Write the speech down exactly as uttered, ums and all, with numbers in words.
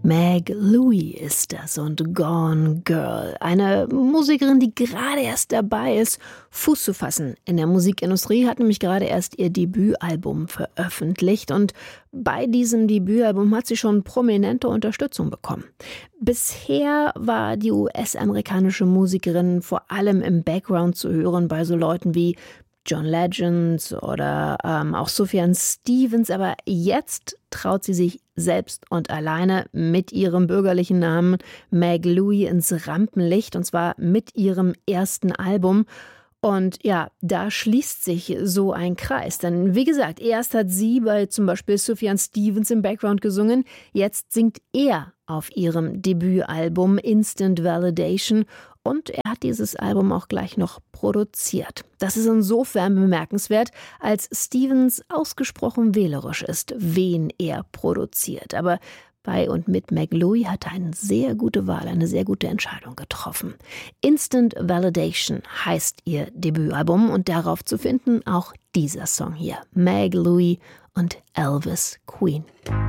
Meg Louie ist das und Gone Girl. Eine Musikerin, die gerade erst dabei ist, Fuß zu fassen in der Musikindustrie, hat nämlich gerade erst ihr Debütalbum veröffentlicht und bei diesem Debütalbum hat sie schon prominente Unterstützung bekommen. Bisher war die U S-amerikanische Musikerin vor allem im Background zu hören bei so Leuten wie John Legend oder ähm, auch Sufjan Stevens, aber jetzt traut sie sich selbst und alleine mit ihrem bürgerlichen Namen Meg Louie ins Rampenlicht, und zwar mit ihrem ersten Album. Und ja, da schließt sich so ein Kreis. Denn wie gesagt, erst hat sie bei zum Beispiel Sufjan Stevens im Background gesungen, jetzt singt er auf ihrem Debütalbum Instant Validation. Und er hat dieses Album auch gleich noch produziert. Das ist insofern bemerkenswert, als Stevens ausgesprochen wählerisch ist, wen er produziert. Aber bei und mit Meg Louie hat er eine sehr gute Wahl, eine sehr gute Entscheidung getroffen. Instant Validation heißt ihr Debütalbum und darauf zu finden auch dieser Song hier. Meg Louie und Elvis Queen.